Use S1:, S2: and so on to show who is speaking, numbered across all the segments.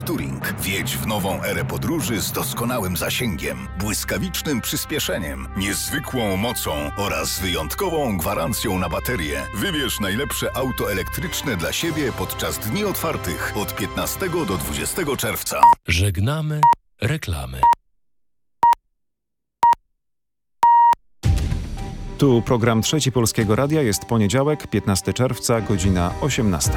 S1: Touring. Wjedź w nową erę podróży z doskonałym zasięgiem, błyskawicznym przyspieszeniem, niezwykłą mocą oraz wyjątkową gwarancją na baterię. Wybierz najlepsze auto elektryczne dla siebie podczas dni otwartych od 15 do 20 czerwca.
S2: Żegnamy reklamy.
S3: Tu program Trzeci Polskiego Radia. Jest poniedziałek, 15 czerwca, godzina 18.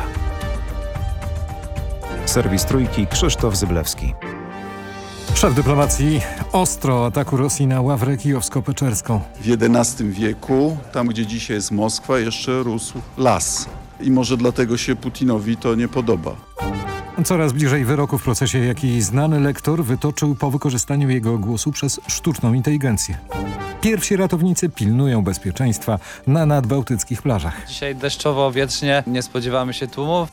S3: Serwis Trójki, Krzysztof Zyblewski.
S4: Szef dyplomacji ostro o ataku Rosji na Ławrę Kijowsko-Peczerską.
S5: W XI wieku, tam gdzie dzisiaj jest Moskwa, jeszcze rósł las. I może dlatego się Putinowi to nie podoba.
S4: Coraz bliżej wyroku w procesie, jaki znany lektor wytoczył po wykorzystaniu jego głosu przez sztuczną inteligencję. Pierwsi ratownicy pilnują bezpieczeństwa na nadbałtyckich plażach.
S6: Dzisiaj deszczowo, wietrznie, nie spodziewamy się tłumów.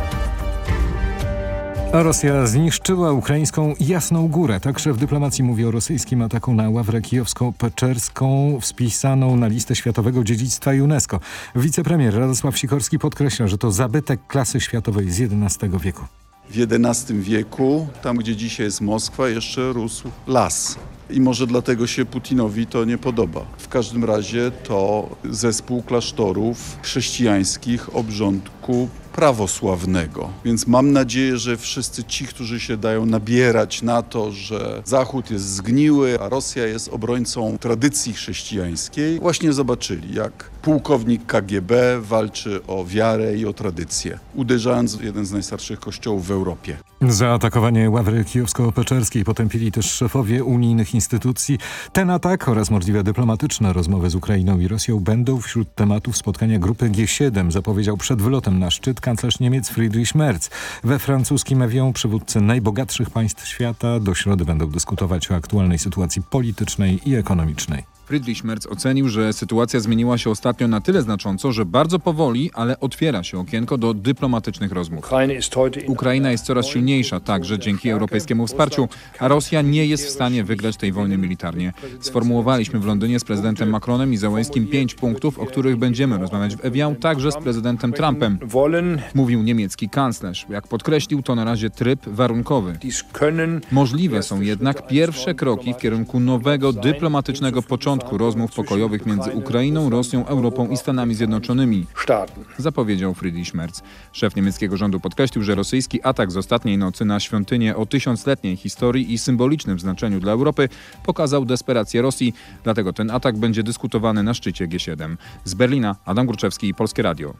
S4: A Rosja zniszczyła ukraińską Jasną Górę. Tak szef dyplomacji mówi o rosyjskim ataku na Ławrę Kijowsko-Peczerską, wpisaną na listę Światowego Dziedzictwa UNESCO. Wicepremier Radosław Sikorski podkreśla, że to zabytek klasy światowej z XI wieku.
S5: W XI wieku, tam gdzie dzisiaj jest Moskwa, jeszcze rósł las. I może dlatego się Putinowi to nie podoba. W każdym razie to zespół klasztorów chrześcijańskich obrządku prawosławnego. Więc mam nadzieję, że wszyscy ci, którzy się dają nabierać na to, że Zachód jest zgniły, a Rosja jest obrońcą tradycji chrześcijańskiej, właśnie zobaczyli, jak pułkownik KGB walczy o wiarę i o tradycję, uderzając w jeden z najstarszych kościołów w Europie.
S4: Zaatakowanie Ławry Kijowsko-Peczerskiej potępili też szefowie unijnych instytucji. Ten atak oraz możliwe dyplomatyczne rozmowy z Ukrainą i Rosją będą wśród tematów spotkania grupy G7, zapowiedział przed wylotem na szczyt kanclerz Niemiec Friedrich Merz. We francuskim Evian przywódcy najbogatszych państw świata do środy będą dyskutować o aktualnej sytuacji politycznej i ekonomicznej.
S7: Friedrich Merz ocenił, że sytuacja zmieniła się ostatnio na tyle znacząco, że bardzo powoli, ale otwiera się okienko do dyplomatycznych rozmów. Ukraina jest coraz silniejsza, także dzięki europejskiemu wsparciu, a Rosja nie jest w stanie wygrać tej wojny militarnie. Sformułowaliśmy w Londynie z prezydentem Macronem i Zełenskim 5 punktów, o których będziemy rozmawiać w Evian, także z prezydentem Trumpem, mówił niemiecki kanclerz. Jak podkreślił, to na razie tryb warunkowy. Możliwe są jednak pierwsze kroki w kierunku nowego dyplomatycznego początku rozmów pokojowych między Ukrainą, Rosją, Europą i Stanami Zjednoczonymi, zapowiedział Friedrich Merz. Szef niemieckiego rządu podkreślił, że rosyjski atak z ostatniej nocy na świątynię o 1000-letniej historii i symbolicznym znaczeniu dla Europy pokazał desperację Rosji, dlatego ten atak będzie dyskutowany na szczycie G7. Z Berlina Adam Górczewski, Polskie Radio.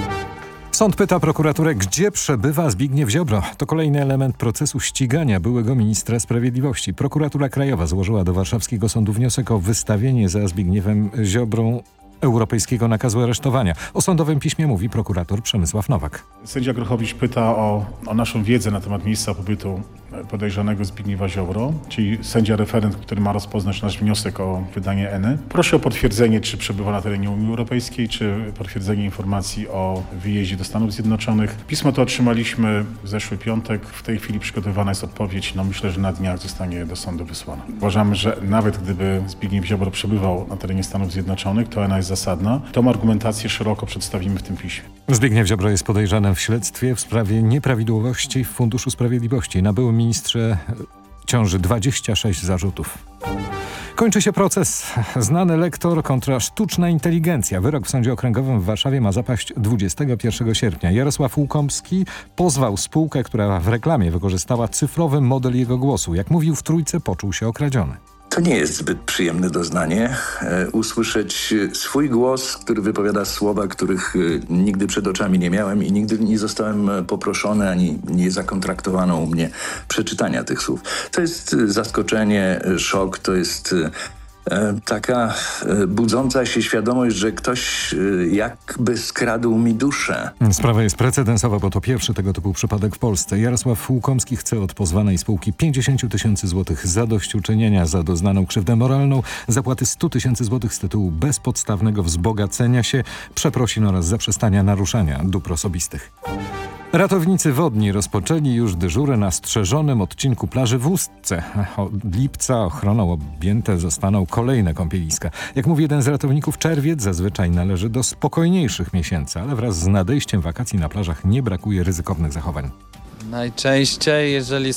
S4: Sąd pyta prokuraturę, gdzie przebywa Zbigniew Ziobro. To kolejny element procesu ścigania byłego ministra sprawiedliwości. Prokuratura Krajowa złożyła do warszawskiego sądu wniosek o wystawienie za Zbigniewem Ziobrą europejskiego nakazu aresztowania. O sądowym piśmie mówi prokurator Przemysław Nowak.
S8: Sędzia Grochowicz pyta o naszą wiedzę na temat miejsca pobytu podejrzanego Zbigniewa Ziobro, czyli sędzia referent, który ma rozpoznać nasz wniosek o wydanie ENY. Prosi o potwierdzenie, czy przebywa na terenie Unii Europejskiej, czy potwierdzenie informacji o wyjeździe do Stanów Zjednoczonych. Pismo to otrzymaliśmy w zeszły piątek. W tej chwili przygotowywana jest odpowiedź. Myślę, że na dniach zostanie do sądu wysłana. Uważamy, że nawet gdyby Zbigniew Ziobro przebywał na terenie Stanów Zjednoczonych, to ENA jest zasadna. Tą argumentację szeroko przedstawimy w tym piśmie.
S4: Zbigniew Ziobro jest podejrzany w śledztwie w sprawie nieprawidłowości w Funduszu Sprawiedliwości. Na byłym ministrze ciąży 26 zarzutów. Kończy się proces. Znany lektor kontra sztuczna inteligencja. Wyrok w Sądzie Okręgowym w Warszawie ma zapaść 21 sierpnia. Jarosław Łukomski pozwał spółkę, która w reklamie wykorzystała cyfrowy model jego głosu. Jak mówił w Trójce, poczuł się okradziony.
S9: To nie jest zbyt przyjemne doznanie, usłyszeć swój głos, który wypowiada słowa, których nigdy przed oczami nie miałem i nigdy nie zostałem poproszony, ani nie zakontraktowano u mnie przeczytania tych słów. To jest zaskoczenie, szok, to jest taka budząca się świadomość, że ktoś jakby skradł mi duszę.
S4: Sprawa jest precedensowa, bo to pierwszy tego typu przypadek w Polsce. Jarosław Łukomski chce od pozwanej spółki 50 000 złotych zadośćuczynienia za doznaną krzywdę moralną, zapłaty 100 000 złotych z tytułu bezpodstawnego wzbogacenia się, przeprosin oraz zaprzestania naruszania dóbr osobistych. Ratownicy wodni rozpoczęli już dyżury na strzeżonym odcinku plaży w Ustce. Od lipca ochroną objęte zostaną kolejne kąpieliska. Jak mówi jeden z ratowników, czerwiec zazwyczaj należy do spokojniejszych miesięcy, ale wraz z nadejściem wakacji na plażach nie brakuje ryzykownych zachowań.
S6: Najczęściej, jeżeli